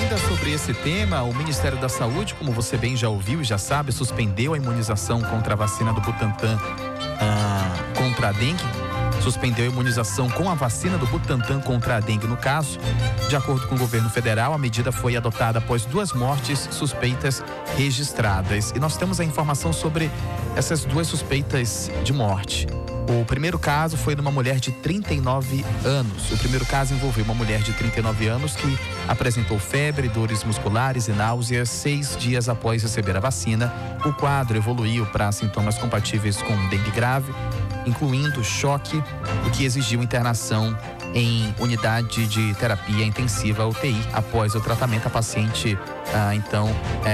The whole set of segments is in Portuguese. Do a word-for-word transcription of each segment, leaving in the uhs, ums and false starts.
ainda sobre esse tema, o Ministério da Saúde, como você bem já ouviu e já sabe, suspendeu a imunização contra a vacina do Butantan ah, contra a dengue. Suspendeu a imunização com a vacina do Butantan contra a dengue. No caso, de acordo com o governo federal, a medida foi adotada após duas mortes suspeitas registradas. E nós temos a informação sobre essas duas suspeitas de morte. O primeiro caso foi numa mulher de trinta e nove anos. O primeiro caso envolveu uma mulher de trinta e nove anos que apresentou febre, dores musculares e náuseas seis dias após receber a vacina. O quadro evoluiu para sintomas compatíveis com dengue grave, incluindo choque, o que exigiu internação em unidade de terapia intensiva, U T I. Após o tratamento, a paciente ah, então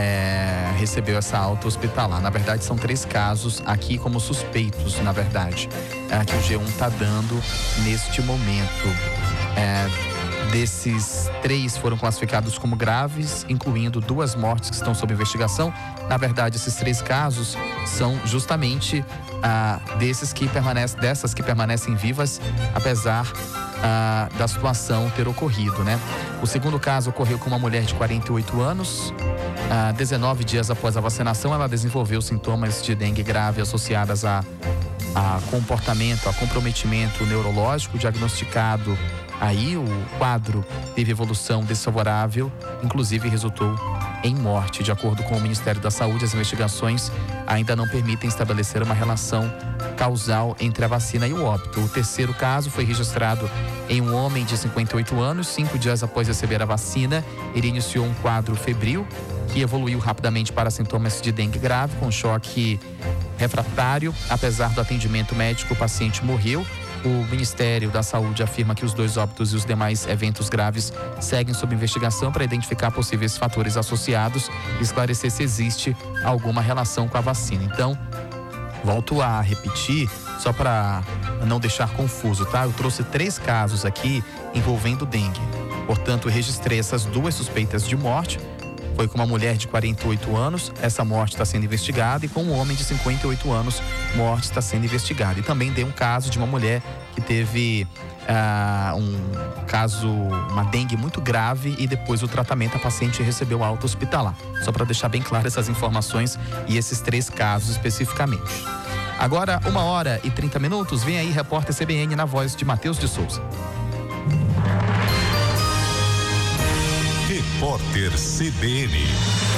é, recebeu essa alta hospitalar. Na verdade, são três casos aqui como suspeitos, na verdade, é, que o G um está dando neste momento. É, desses três foram classificados como graves, incluindo duas mortes que estão sob investigação. Na verdade, esses três casos são justamente ah, desses que permanecem, dessas que permanecem vivas, apesar ah, da situação ter ocorrido, né? O segundo caso ocorreu com uma mulher de quarenta e oito anos. Ah, dezenove dias após a vacinação, ela desenvolveu sintomas de dengue grave associadas a, a comportamento, a comprometimento neurológico diagnosticado. Aí o quadro teve evolução desfavorável, inclusive resultou em morte. De acordo com o Ministério da Saúde, as investigações ainda não permitem estabelecer uma relação causal entre a vacina e o óbito. O terceiro caso foi registrado em um homem de cinquenta e oito anos. Cinco dias após receber a vacina, ele iniciou um quadro febril que evoluiu rapidamente para sintomas de dengue grave, com choque refratário. Apesar do atendimento médico, o paciente morreu. O Ministério da Saúde afirma que os dois óbitos e os demais eventos graves seguem sob investigação para identificar possíveis fatores associados e esclarecer se existe alguma relação com a vacina. Então, volto a repetir, só para não deixar confuso, tá? Eu trouxe três casos aqui envolvendo dengue. Portanto, eu registrei essas duas suspeitas de morte. Foi com uma mulher de quarenta e oito anos, essa morte está sendo investigada, e com um homem de cinquenta e oito anos, morte está sendo investigada. E também dei um caso de uma mulher que teve ah, um caso, uma dengue muito grave, e depois do tratamento a paciente recebeu alta hospitalar. Só para deixar bem claro essas informações e esses três casos especificamente. Agora, uma hora e trinta minutos, vem aí repórter C B N na voz de Matheus de Souza. Repórter C B N.